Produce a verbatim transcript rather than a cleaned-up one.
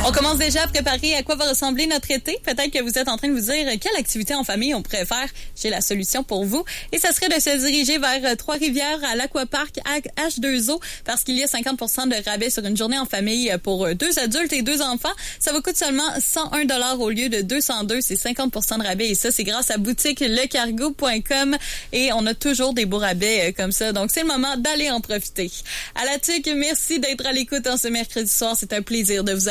On commence déjà à préparer à quoi va ressembler notre été. Peut-être que vous êtes en train de vous dire quelle activité en famille on pourrait faire. J'ai la solution pour vous. Et ça serait de se diriger vers Trois-Rivières à l'Aquapark H deux O parce qu'il y a cinquante pour cent de rabais sur une journée en famille pour deux adultes et deux enfants. Ça vous coûte seulement cent un dollars au lieu de deux cent deux. C'est cinquante pour cent de rabais et ça, c'est grâce à boutique le cargo point com et on a toujours des beaux rabais comme ça. Donc, c'est le moment d'aller en profiter. À la T U C, merci d'être à l'écoute en ce mercredi soir. C'est un plaisir de vous